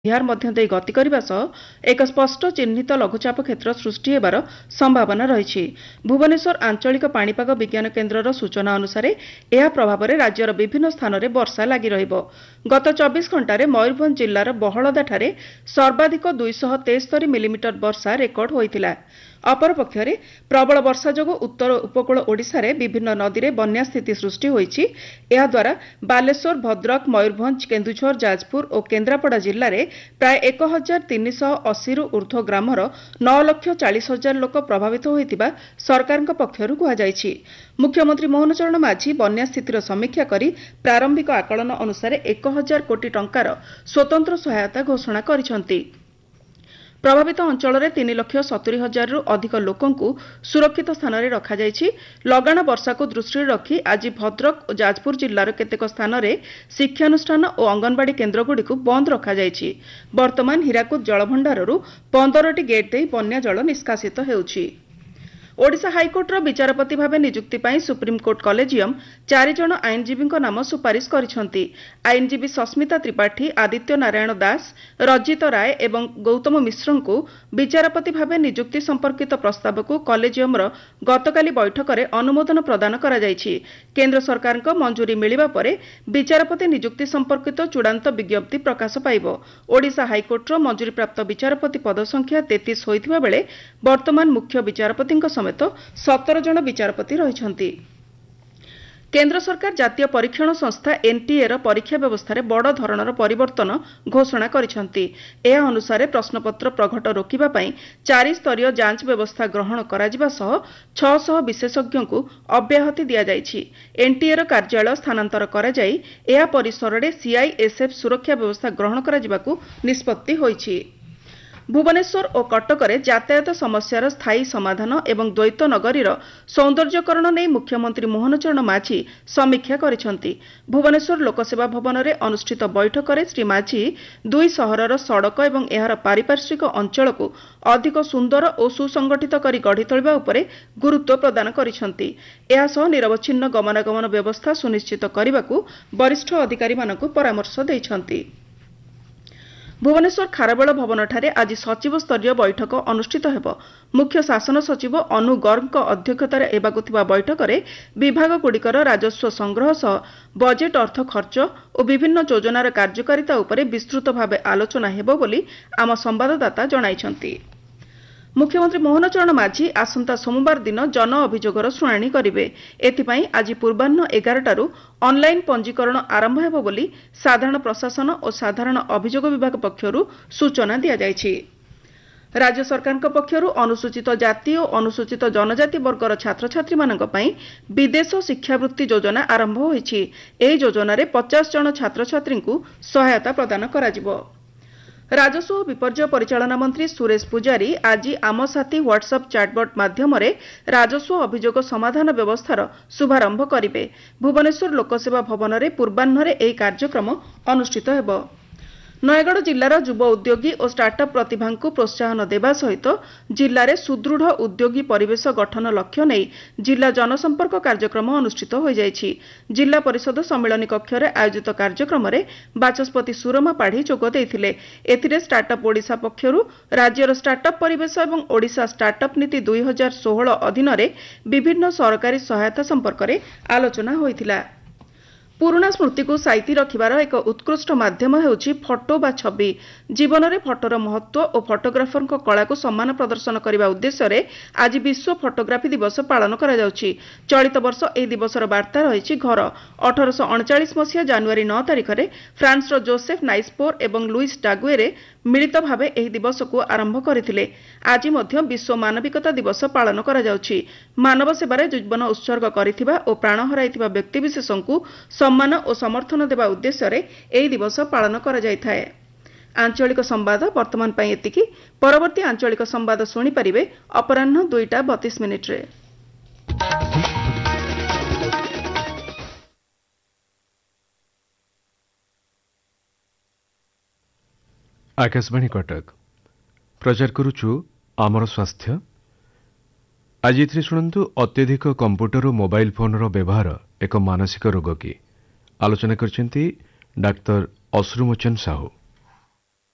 ବିହାର ମଧ୍ୟ ଦେଇ ଗତି କରିବା ସହ ଏକ ସ୍ପଷ୍ଟ ଚିହ୍ନିତ ଲଘୁଚାପ କ୍ଷେତ୍ର ସୃଷ୍ଟି ହେବାର ସମ୍ଭାବନା ରହିଛି। ଭୁବନେଶ୍ୱର ଆଞ୍ଚଳିକ ପାଣିପାଗ ବିଜ୍ଞାନ କେନ୍ଦ୍ରର ସୂଚନା ଅନୁସାରେ ଏହା ପ୍ରଭାବରେ ରାଜ୍ୟର ବିଭିନ୍ନ ସ୍ଥାନରେ ବର୍ଷା ଲାଗି ରହିବ। ଗତ 24 ଘଣ୍ଟାରେ ମୟୂରଭଞ୍ଜ ଜିଲ୍ଲାର ବହଳଦାଠାରେ ସର୍ବାଧିକ 273 ମିଲିମିଟର ବର୍ଷା ରେକର୍ଡ ହୋଇଥିଲା। ଅପରପକ୍ଷରେ ପ୍ରବଳ ବର୍ଷା ଯୋଗୁଁ ଉତ୍ତର ଉପକୂଳ ଓଡ଼ିଶାରେ ବିଭିନ୍ନ ନଦୀରେ ବନ୍ୟା ସ୍ଥିତି ସୃଷ୍ଟି ହୋଇଛି। ଏହାଦ୍ୱାରା ବାଲେଶ୍ୱର, ଭଦ୍ରକ, ମୟୂରଭଞ୍ଜ, କେନ୍ଦୁଝର, ଯାଜପୁର ଓ କେନ୍ଦ୍ରାପଡ଼ା ଜିଲ୍ଲାରେ ପ୍ରାୟ 1380ରୁ ଊର୍ଦ୍ଧ୍ୱ ଗ୍ରାମର 9,40,000 ଲୋକ ପ୍ରଭାବିତ ହୋଇଥିବା ସରକାରଙ୍କ ପକ୍ଷରୁ କୁହାଯାଇଛି। ମୁଖ୍ୟମନ୍ତ୍ରୀ ମୋହନ ଚରଣ ମାଝୀ ବନ୍ୟା ସ୍ଥିତିର ସମୀକ୍ଷା କରି ପ୍ରାରମ୍ଭିକ ଆକଳନ ଅନୁସାରେ 1,000 କୋଟି ଟଙ୍କାର ସ୍ୱତନ୍ତ୍ର ସହାୟତା ଘୋଷଣା କରିଛନ୍ତି। ପ୍ରଭାବିତ ଅଞ୍ଚଳରେ 3,70,000ରୁ ଅଧିକ ଲୋକଙ୍କୁ ସୁରକ୍ଷିତ ସ୍ଥାନରେ ରଖାଯାଇଛି। ଲଗାଣ ବର୍ଷାକୁ ଦୃଷ୍ଟିରେ ରଖି ଆଜି ଭଦ୍ରକ ଓ ଯାଜପୁର ଜିଲ୍ଲାର କେତେକ ସ୍ଥାନରେ ଶିକ୍ଷାନୁଷ୍ଠାନ ଓ ଅଙ୍ଗନବାଡି କେନ୍ଦ୍ରଗୁଡ଼ିକୁ ବନ୍ଦ ରଖାଯାଇଛି। ବର୍ତ୍ତମାନ ହୀରାକୁଦ ଜଳଭଣ୍ଡାରରୁ 15ଟି ଗେଟ୍ ଦେଇ ବନ୍ୟା ଜଳ ନିଷ୍କାସିତ ହେଉଛି। ଓଡ଼ିଶା ହାଇକୋର୍ଟର ବିଚାରପତି ଭାବେ ନିଯୁକ୍ତି ପାଇଁ ସୁପ୍ରିମକୋର୍ଟ କଲେଜିୟମ୍ 4 ଜଣ ଆଇନଜୀବୀଙ୍କ ନାମ ସୁପାରିଶ କରିଛନ୍ତି। ଆଇନଜୀବୀ ସସ୍ମିତା ତ୍ରିପାଠୀ, ଆଦିତ୍ୟ ନାରାୟଣ ଦାସ, ରଜିତ ରାୟ ଏବଂ ଗୌତମ ମିଶ୍ରଙ୍କୁ ବିଚାରପତି ଭାବେ ନିଯୁକ୍ତି ସମ୍ପର୍କିତ ପ୍ରସ୍ତାବକୁ କଲେଜିୟମର ଗତକାଲି ବୈଠକରେ ଅନୁମୋଦନ ପ୍ରଦାନ କରାଯାଇଛି। କେନ୍ଦ୍ର ସରକାରଙ୍କ ମଞ୍ଜୁରୀ ମିଳିବା ପରେ ବିଚାରପତି ନିଯୁକ୍ତି ସମ୍ପର୍କିତ ଚୂଡ଼ାନ୍ତ ବିଜ୍ଞପ୍ତି ପ୍ରକାଶ ପାଇବ। ଓଡ଼ିଶା ହାଇକୋର୍ଟର ମଞ୍ଜୁରୀପ୍ରାପ୍ତ ବିଚାରପତି ପଦ ସଂଖ୍ୟା 33 ହୋଇଥିବା ବେଳେ ବର୍ତ୍ତମାନ ମୁଖ୍ୟ ବିଚାରପତିଙ୍କ ସମେତ 17 ଜଣ ବିଚାରପତି ରହିଛନ୍ତି। କେନ୍ଦ୍ର ସରକାର ଜାତୀୟ ପରୀକ୍ଷଣ ସଂସ୍ଥା ଏନ୍ଟିଏର ପରୀକ୍ଷା ବ୍ୟବସ୍ଥାରେ ବଡ଼ ଧରଣର ପରିବର୍ତ୍ତନ ଘୋଷଣା କରିଛନ୍ତି। ଏହା ଅନୁସାରେ ପ୍ରଶ୍ନପତ୍ର ପ୍ରଘଟ ରୋକିବା ପାଇଁ 4 ସ୍ତରୀୟ ଯାଞ୍ଚ ବ୍ୟବସ୍ଥା ଗ୍ରହଣ କରାଯିବା ସହ 600 ବିଶେଷଜ୍ଞଙ୍କୁ ଅବ୍ୟାହତି ଦିଆଯାଇଛି। ଏନ୍ଟିଏର କାର୍ଯ୍ୟାଳୟ ସ୍ଥାନାନ୍ତର କରାଯାଇ ଏହା ପରିସରରେ ସିଆଇଏସ୍ଏଫ୍ ସୁରକ୍ଷା ବ୍ୟବସ୍ଥା ଗ୍ରହଣ କରାଯିବାକୁ ନିଷ୍ପତ୍ତି ହୋଇଛି। ଭୁବନେଶ୍ୱର ଓ କଟକରେ ଯାତାୟାତ ସମସ୍ୟାର ସ୍ଥାୟୀ ସମାଧାନ ଏବଂ ଦ୍ୱୈତ ନଗରୀର ସୌନ୍ଦର୍ଯ୍ୟକରଣ ନେଇ ମୁଖ୍ୟମନ୍ତ୍ରୀ ମୋହନ ଚରଣ ମାଝୀ ସମୀକ୍ଷା କରିଛନ୍ତି। ଭୁବନେଶ୍ୱର ଲୋକସେବା ଭବନରେ ଅନୁଷ୍ଠିତ ବୈଠକରେ ଶ୍ରୀ ମାଝୀ ଦୁଇ ସହରର ସଡ଼କ ଏବଂ ଏହାର ପାରିପାର୍ଶ୍ୱିକ ଅଞ୍ଚଳକୁ ଅଧିକ ସୁନ୍ଦର ଓ ସୁସଂଗଠିତ କରି ଗଢ଼ି ତୋଳିବା ଉପରେ ଗୁରୁତ୍ୱ ପ୍ରଦାନ କରିଛନ୍ତି। ଏହାସହ ନିରବଚ୍ଛିନ୍ନ ଗମନାଗମନ ବ୍ୟବସ୍ଥା ସୁନିଶ୍ଚିତ କରିବାକୁ ବରିଷ୍ଠ ଅଧିକାରୀମାନଙ୍କୁ ପରାମର୍ଶ ଦେଇଛନ୍ତି। ଭୁବନେଶ୍ୱର ଖାରବେଳ ଭବନଠାରେ ଆଜି ସଚିବ ସ୍ତରୀୟ ବୈଠକ ଅନୁଷ୍ଠିତ ହେବ। ମୁଖ୍ୟ ଶାସନ ସଚିବ ଅନୁ ଗର୍ଗଙ୍କ ଅଧ୍ୟକ୍ଷତାରେ ହେବାକୁ ଥିବା ବୈଠକରେ ବିଭାଗଗୁଡ଼ିକର ରାଜସ୍ୱ ସଂଗ୍ରହ ସହ ବଜେଟ୍ ଅର୍ଥ ଖର୍ଚ୍ଚ ଓ ବିଭିନ୍ନ ଯୋଜନାର କାର୍ଯ୍ୟକାରିତା ଉପରେ ବିସ୍ତୃତ ଭାବେ ଆଲୋଚନା ହେବ ବୋଲି ଆମ ସମ୍ବାଦଦାତା ଜଣାଇଛନ୍ତି। ମୁଖ୍ୟମନ୍ତ୍ରୀ ମୋହନ ଚରଣ ମାଝୀ ଆସନ୍ତା ସୋମବାର ଦିନ ଜନ ଅଭିଯୋଗର ଶୁଣାଣି କରିବେ। ଏଥିପାଇଁ ଆଜି ପୂର୍ବାହ୍ନ 11ଟାରୁ ଅନ୍ଲାଇନ୍ ପଞ୍ଜୀକରଣ ଆରମ୍ଭ ହେବ ବୋଲି ସାଧାରଣ ପ୍ରଶାସନ ଓ ସାଧାରଣ ଅଭିଯୋଗ ବିଭାଗ ପକ୍ଷରୁ ସୂଚନା ଦିଆଯାଇଛି। ରାଜ୍ୟ ସରକାରଙ୍କ ପକ୍ଷରୁ ଅନୁସୂଚିତ ଜାତି ଓ ଅନୁସୂଚିତ ଜନଜାତି ବର୍ଗର ଛାତ୍ରଛାତ୍ରୀମାନଙ୍କ ପାଇଁ ବିଦେଶ ଶିକ୍ଷାବୃତ୍ତି ଯୋଜନା ଆରମ୍ଭ ହୋଇଛି। ଏହି ଯୋଜନାରେ 50 ଜଣ ଛାତ୍ରଛାତ୍ରୀଙ୍କୁ ସହାୟତା ପ୍ରଦାନ କରାଯିବ। ରାଜସ୍ୱ ଓ ବିପର୍ଯ୍ୟୟ ପରିଚାଳନା ମନ୍ତ୍ରୀ ସୁରେଶ ପୂଜାରୀ ଆଜି ଆମ ସାଥୀ ହ୍ୱାଟ୍ସଆପ୍ ଚାଟ୍ବଟ୍ ମାଧ୍ୟମରେ ରାଜସ୍ୱ ଅଭିଯୋଗ ସମାଧାନ ବ୍ୟବସ୍ଥାର ଶୁଭାରମ୍ଭ କରିବେ। ଭୁବନେଶ୍ୱର ଲୋକସେବା ଭବନରେ ପୂର୍ବାହ୍ନରେ ଏହି କାର୍ଯ୍ୟକ୍ରମ ଅନୁଷ୍ଠିତ ହେବ। ନୟାଗଡ଼ ଜିଲ୍ଲାର ଯୁବ ଉଦ୍ୟୋଗୀ ଓ ଷ୍ଟାର୍ଟଅପ୍ ପ୍ରତିଭାଙ୍କୁ ପ୍ରୋତ୍ସାହନ ଦେବା ସହିତ ଜିଲ୍ଲାରେ ସୁଦୃଢ଼ ଉଦ୍ୟୋଗୀ ପରିବେଶ ଗଠନ ଲକ୍ଷ୍ୟ ନେଇ ଜିଲ୍ଲା ଜନସମ୍ପର୍କ କାର୍ଯ୍ୟକ୍ରମ ଅନୁଷ୍ଠିତ ହୋଇଯାଇଛି। ଜିଲ୍ଲା ପରିଷଦ ସମ୍ମିଳନୀ କକ୍ଷରେ ଆୟୋଜିତ କାର୍ଯ୍ୟକ୍ରମରେ ବାଚସ୍ପତି ସୁରମା ପାଢ଼ୀ ଯୋଗ ଦେଇଥିଲେ। ଏଥିରେ ଷ୍ଟାର୍ଟଅପ୍ ଓଡ଼ିଶା ପକ୍ଷରୁ ରାଜ୍ୟର ଷ୍ଟାର୍ଟଅପ୍ ପରିବେଶ ଏବଂ ଓଡ଼ିଶା ଷ୍ଟାର୍ଟଅପ୍ ନୀତି 2016 ଅଧୀନରେ ବିଭିନ୍ନ ସରକାରୀ ସହାୟତା ସମ୍ପର୍କରେ ଆଲୋଚନା ହୋଇଥିଲା। ପୁରୁଣା ସ୍ମୃତିକୁ ସାଇତି ରଖିବାର ଏକ ଉତ୍କୃଷ୍ଟ ମାଧ୍ୟମ ହେଉଛି ଫଟୋ ବା ଛବି। ଜୀବନରେ ଫଟୋର ମହତ୍ତ୍ୱ ଓ ଫଟୋଗ୍ରାଫରଙ୍କ କଳାକୁ ସମ୍ମାନ ପ୍ରଦର୍ଶନ କରିବା ଉଦ୍ଦେଶ୍ୟରେ ଆଜି ବିଶ୍ୱ ଫଟୋଗ୍ରାଫି ଦିବସ ପାଳନ କରାଯାଉଛି। ଚଳିତ ବର୍ଷ ଏହି ଦିବସର ବାର୍ତ୍ତା ରହିଛି ଘର। 1839 ମସିହା ଜାନୁଆରୀ 9 ତାରିଖରେ ଫ୍ରାନ୍ସର ଜୋସେଫ୍ ନାଇସ୍ପୋର୍ ଏବଂ ଲୁଇସ୍ ଡାଗୁଏରେ ମିଳିତ ଭାବେ ଏହି ଦିବସକୁ ଆରମ୍ଭ କରିଥିଲେ। ଆଜି ମଧ୍ୟ ବିଶ୍ୱ ମାନବିକତା ଦିବସ ପାଳନ କରାଯାଉଛି। ମାନବ ସେବାରେ ଜୀବନ ଉତ୍ସର୍ଗ କରିଥିବା ଓ ପ୍ରାଣ ହରାଇଥିବା ବ୍ୟକ୍ତିବିଶେଷଙ୍କୁ ସମ୍ମାନ ଓ ସମର୍ଥନ ଦେବା ଉଦ୍ଦେଶ୍ୟରେ ଏହି ଦିବସ ପାଳନ କରାଯାଇଥାଏ। ଆଞ୍ଚଳିକ ସମ୍ବାଦ ବର୍ତ୍ତମାନ ପାଇଁ ଏତିକି। ପରବର୍ତ୍ତୀ ଆଞ୍ଚଳିକ ସମ୍ବାଦ ଶୁଣିପାରିବେ ଅପରାହ୍ନ 2:32। आकाशवाणी कटक प्रचार करुचु आमर स्वास्थ्य। आज ये शुणु अत्यधिक कंप्यूटर और मोबाइल फोन व्यवहार एक मानसिक रोग कि आलोचना करछंती डाक्टर अश्रुमोचन साहू।